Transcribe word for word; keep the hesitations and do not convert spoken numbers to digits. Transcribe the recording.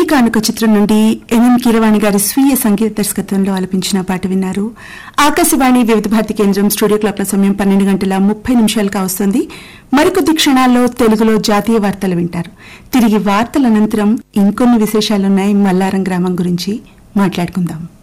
కానుక చిత్రం నుండి ఎంఎం కీరవాణి గారి స్వీయ సంగీత దర్శకత్వంలో ఆలపించిన పాట విన్నారు. ఆకాశవాణి వివిధ భారతి కేంద్రం స్టూడియో క్లాక్ల సమయం పన్నెండు గంటల ముప్పై నిమిషాలుగా వస్తుంది. మరికొద్ది క్షణాల్లో తెలుగులో జాతీయ వార్తలు వింటారు. తిరిగి వార్తల అనంతరం ఇంకొన్ని విశేషాలున్నాయి. మల్లారం గ్రామం గురించి మాట్లాడుకుందాం.